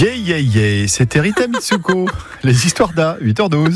Yeah, yeah, yeah, c'était Rita Mitsuko. Les histoires d'A, 8h12.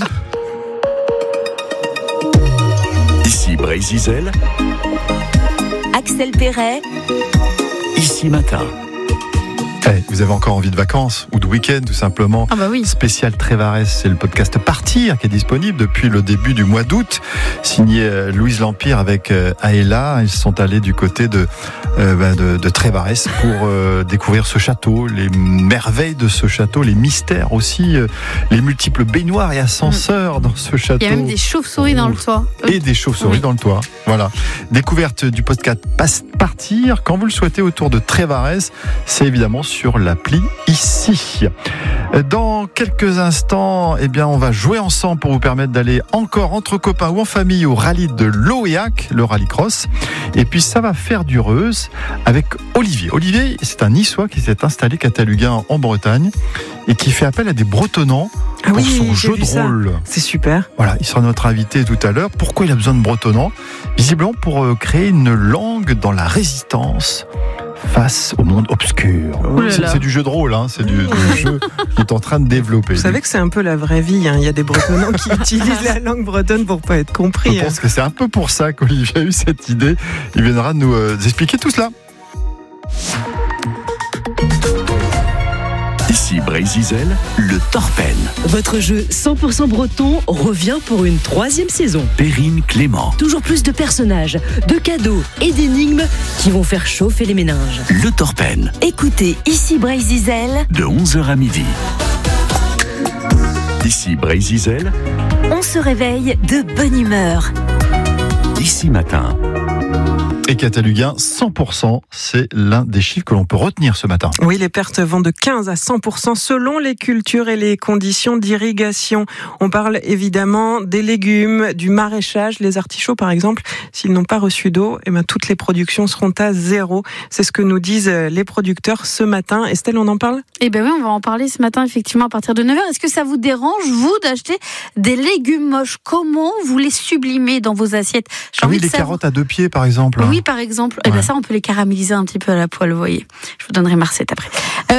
Ici Brésil, Axel Perret, Ici Matin. Vous avez encore envie de vacances ou de week-end tout simplement. Ah bah oui. Spécial Trévarès, c'est le podcast Partir qui est disponible depuis le début du mois d'août. Signé Louise Lampire avec Aëla. Ils sont allés du côté de Trévarès pour découvrir ce château, les merveilles de ce château, les mystères aussi, les multiples baignoires et ascenseurs dans ce château. Il y a même des chauves-souris dans le toit. Et des chauves-souris dans le toit. Voilà. Découverte du podcast Partir, quand vous le souhaitez, autour de Trévarès, c'est évidemment sur l'appli Ici. Dans quelques instants, on va jouer ensemble pour vous permettre d'aller encore entre copains ou en famille au rallye de l'Oéac, le rallycross. Et puis ça va faire dureuse avec Olivier. Olivier, c'est un Niçois qui s'est installé Cataluguin en Bretagne et qui fait appel à des Bretonnants pour son jeu de rôle. C'est super. Voilà, il sera notre invité tout à l'heure. Pourquoi il a besoin de Bretonnants ? Visiblement pour créer une langue dans la résistance face au monde obscur. C'est du jeu de rôle, c'est du jeu qui est en train de développer. Vous savez que c'est un peu la vraie vie. Il y a des Bretonnants qui utilisent la langue bretonne pour pas être compris. Je pense que c'est un peu pour ça qu'Olivier a eu cette idée. Il viendra nous expliquer tout cela. Ici Brésil, le Torpen. Votre jeu 100% breton revient pour une 3e saison. Perrine Clément. Toujours plus de personnages, de cadeaux et d'énigmes qui vont faire chauffer les méninges. Le Torpen. Écoutez Ici Brésil De 11h à midi. Ici Brésil. On se réveille de bonne humeur. Ici Matin. Et Cataluguin, 100%, c'est l'un des chiffres que l'on peut retenir ce matin. Oui, les pertes vont de 15 à 100% selon les cultures et les conditions d'irrigation. On parle évidemment des légumes, du maraîchage, les artichauts par exemple. S'ils n'ont pas reçu d'eau, toutes les productions seront à zéro. C'est ce que nous disent les producteurs ce matin. Estelle, on en parle ? Oui, on va en parler ce matin effectivement à partir de 9h. Est-ce que ça vous dérange, vous, d'acheter des légumes moches ? Comment vous les sublimez dans vos assiettes ? Les carottes à 2 pieds par exemple. Oui, par exemple. Ouais. Ça, on peut les caraméliser un petit peu à la poêle, vous voyez. Je vous donnerai ma recette après.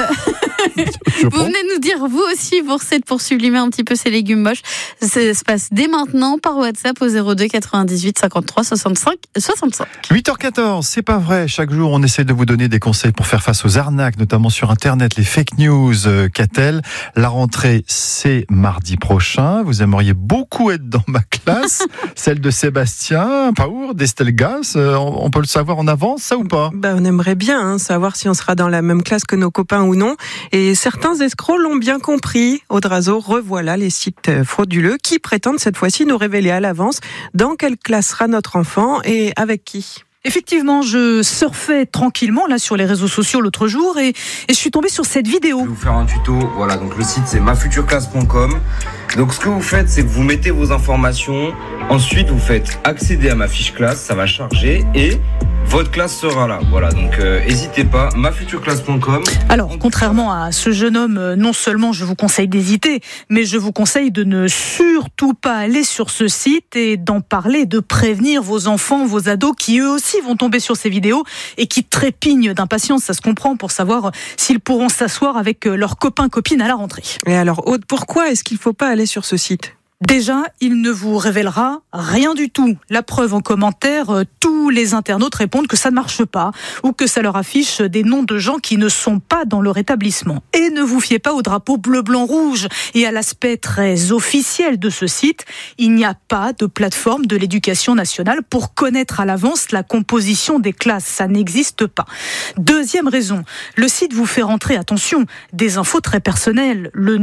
Vous venez nous dire, vous aussi, vos recettes pour sublimer un petit peu ces légumes moches. Ça se passe dès maintenant par WhatsApp au 02 98 53 65 65. 8h14, c'est pas vrai. Chaque jour, on essaie de vous donner des conseils pour faire face aux arnaques, notamment sur Internet, les fake news. Qu'a-t-elle ? La rentrée, c'est mardi prochain. Vous aimeriez beaucoup être dans ma classe, celle de Sébastien Paour, d'Estelle Gass. On peut le savoir en avance, ça ou pas ? On aimerait bien savoir si on sera dans la même classe que nos copains ou non. Et certains escrocs l'ont bien compris. Audrazo, revoilà les sites frauduleux qui prétendent cette fois-ci nous révéler à l'avance dans quelle classe sera notre enfant et avec qui. Effectivement, je surfais tranquillement là sur les réseaux sociaux l'autre jour et je suis tombée sur cette vidéo. Je vais vous faire un tuto. Voilà, donc le site c'est mafutureclasse.com. Donc ce que vous faites, c'est que vous mettez vos informations. Ensuite, vous faites accéder à ma fiche classe, ça va charger et votre classe sera là. Voilà, donc n'hésitez pas, mafutureclasse.com. Alors, contrairement à ce jeune homme, non seulement je vous conseille d'hésiter, mais je vous conseille de ne surtout pas aller sur ce site et d'en parler, de prévenir vos enfants, vos ados qui eux aussi vont tomber sur ces vidéos et qui trépignent d'impatience, ça se comprend, pour savoir s'ils pourront s'asseoir avec leurs copains-copines à la rentrée. Et alors, Aude, pourquoi est-ce qu'il ne faut pas aller sur ce site ? Déjà, il ne vous révélera rien du tout. La preuve en commentaire, tous les internautes répondent que ça ne marche pas ou que ça leur affiche des noms de gens qui ne sont pas dans leur établissement. Et ne vous fiez pas au drapeau bleu, blanc, rouge et à l'aspect très officiel de ce site. Il n'y a pas de plateforme de l'éducation nationale pour connaître à l'avance la composition des classes. Ça n'existe pas. Deuxième raison, le site vous fait rentrer, attention, des infos très personnelles. Le